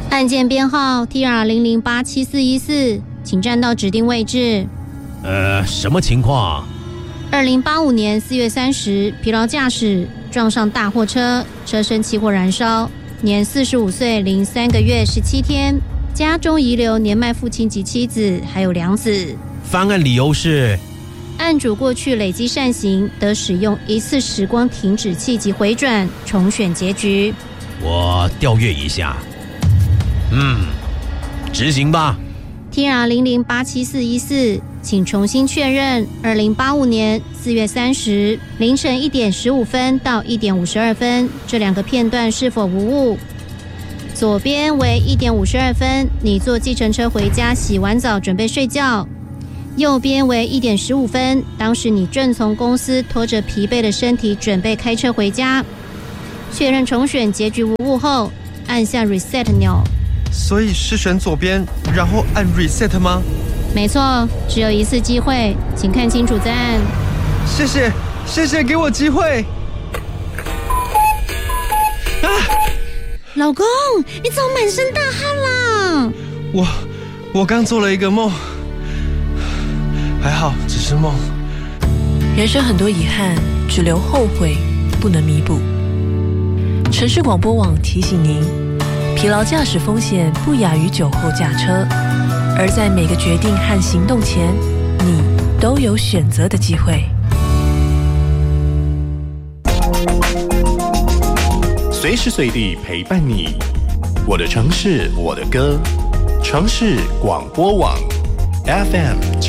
案件编号 TR00874414，请站到指定位置。 什么情况 ？2085年4月30，疲劳驾驶撞上大货车，车身起火燃烧，年45岁零3个月17天，家中遗留年迈父亲及妻子，还有2子。 翻案理由是？ 案主过去累积善行，得使用一次时光停止器及回转重选结局。 我调阅一下。执行吧。 TR00874414，请重新确认2085年4月30凌晨1点15分到1点52分这2个片段是否无误？左边为1点52分，你坐计程车回家，洗完澡准备睡觉。右边为1点15分，当时你正从公司拖着疲惫的身体准备开车回家。确认重选结局无误后，按下 reset 钮。 所以是选左边，然后按 reset 吗？ 没错，只有一次机会，请看清楚再按。 谢谢给我机会。 老公，你怎么满身大汗啦？ 我刚做了一个梦，还好只是梦。 人生很多遗憾，只留后悔，不能弥补。城市广播网提醒您，疲劳驾驶风险不亚于酒后驾车，而在每个决定和行动前，你都有选择的机会。 随时随地陪伴你，我的城市，我的歌，城市广播网 FM